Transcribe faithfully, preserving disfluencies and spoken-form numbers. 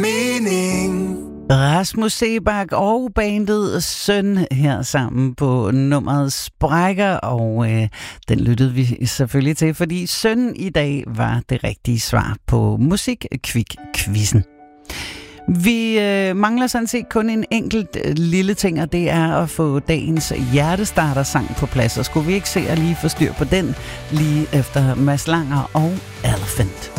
mening. Rasmus Seebach og bandet Søn her sammen på nummeret Sprækker, og øh, den lyttede vi selvfølgelig til, fordi Søn i dag var det rigtige svar på Musik-Kvik-quizzen. Vi øh, mangler sådan set kun en enkelt øh, lille ting, og det er at få dagens hjertestarter-sang på plads. Og skulle vi ikke se at lige få styr på den lige efter Mads Langer og Elephant?